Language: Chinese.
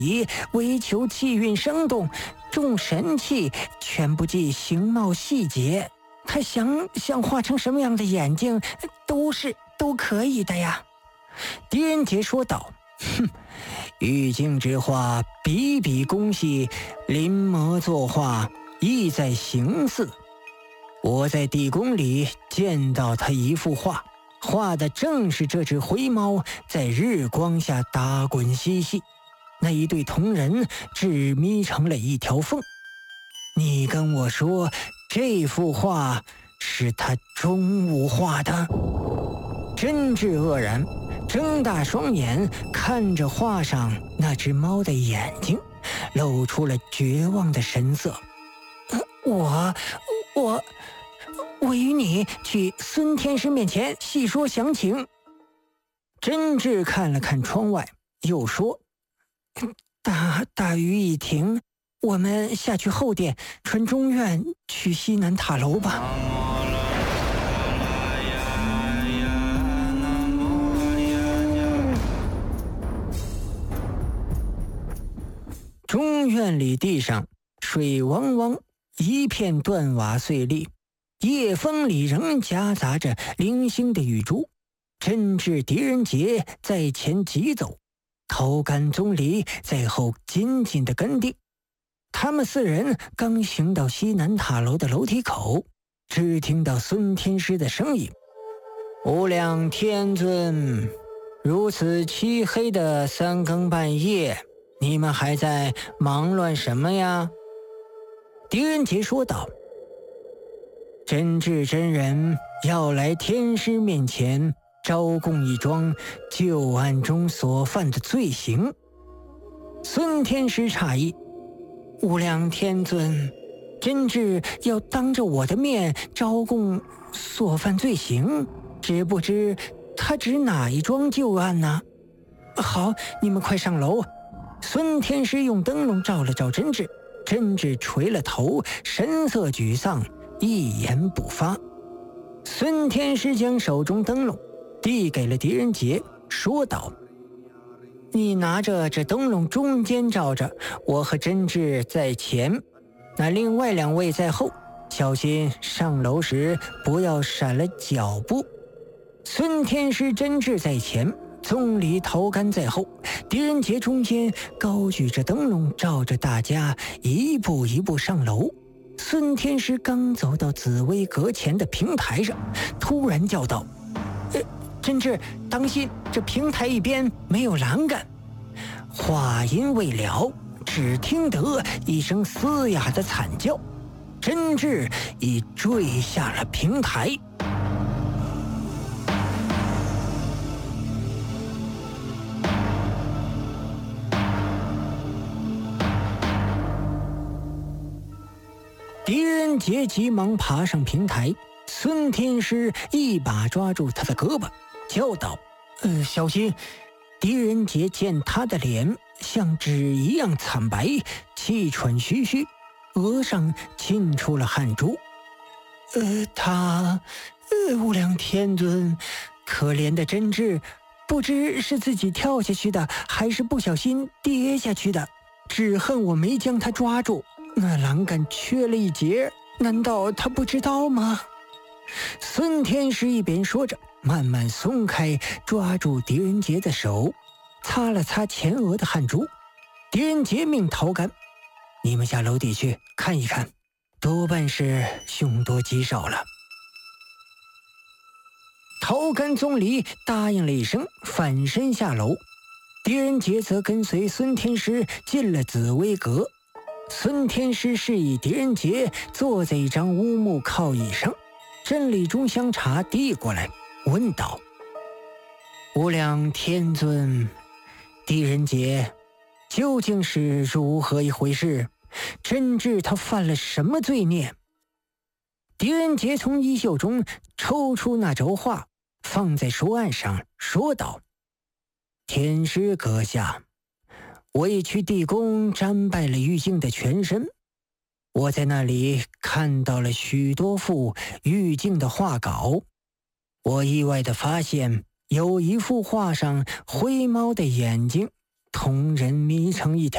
以为求气韵生动，重神气，全不计形貌细节。他想画成什么样的眼睛，都可以的呀。狄仁杰说道：“哼，玉镜之画，笔笔工细，临摹作画，意在形似。我在地宫里见到他一幅画，画的正是这只灰猫在日光下打滚嬉戏，那一对瞳仁只眯成了一条缝。你跟我说这幅画是他中午画的？”真挚愕然，睁大双眼看着画上那只猫的眼睛，露出了绝望的神色。我与你去孙天师面前细说详情。真挚看了看窗外，又说：“大雨已停，我们下去后殿，穿中院去西南塔楼吧。”中院里地上水汪汪，一片断瓦碎砾，夜风里仍夹杂着零星的雨珠。真挚狄仁杰在前急走，头干棕榈在后紧紧地跟定。他们四人刚行到西南塔楼的楼梯口，只听到孙天师的声音：“无量天尊，如此漆黑的三更半夜，你们还在忙乱什么呀？”狄仁杰说道：“真挚真人要来天师面前招供一桩旧案中所犯的罪行。”孙天师诧异：“无量天尊，真挚要当着我的面招供所犯罪行，只不知他指哪一桩旧案呢？”“好，你们快上楼。”孙天师用灯笼照了照真挚，真挚垂了头，神色沮丧，一言不发。孙天师将手中灯笼递给了狄仁杰，说道：“你拿着这灯笼中间照着，我和真挚在前，那另外两位在后，小心上楼时不要闪了脚步。”孙天师真挚在前，棕榈头干在后，狄仁杰中间高举着灯笼照着大家一步一步上楼。孙天师刚走到紫薇阁前的平台上，突然叫道：“真挚，当心，这平台一边没有栏杆。”话音未了，只听得一声嘶哑的惨叫，真挚已坠下了平台。狄仁杰急忙爬上平台，孙天师一把抓住他的胳膊，叫道：“小心！”狄仁杰见他的脸像纸一样惨白，气喘吁吁，额上沁出了汗珠。无量天尊，可怜的真挚，不知是自己跳下去的，还是不小心跌下去的，只恨我没将他抓住，那栏杆缺了一截，难道他不知道吗？孙天师一边说着，慢慢松开抓住狄仁杰的手，擦了擦前额的汗珠。狄仁杰命陶干：“你们下楼底去看一看，多半是凶多吉少了。”陶干棕榈答应了一声，反身下楼。狄仁杰则跟随孙天师进了紫薇阁。孙天师示意狄仁杰坐在一张乌木靠椅上，斟了一盅香茶递过来，问道：“无量天尊，狄仁杰究竟是如何一回事？真挚他犯了什么罪孽？”狄仁杰从衣袖中抽出那轴画，放在书案上，说道：“天师阁下，我已去地宫瞻拜了玉镜的全身，我在那里看到了许多幅玉镜的画稿。我意外地发现，有一幅画上灰猫的眼睛，瞳仁眯成一条